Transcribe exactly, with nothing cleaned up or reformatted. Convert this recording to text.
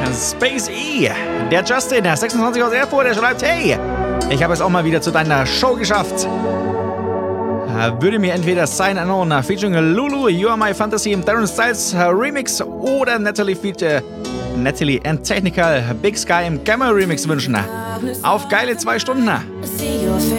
Space E. Der Justin, der sechsundzwanzig aus Erfurt, der schreibt, hey, ich habe es auch mal wieder zu deiner Show geschafft. Würde mir entweder Sign Unknown featuring Lulu, You Are My Fantasy im Darren Styles Remix oder Natalie feat. Natalie and Technical Big Sky im Gamma Remix wünschen. Auf geile zwei Stunden.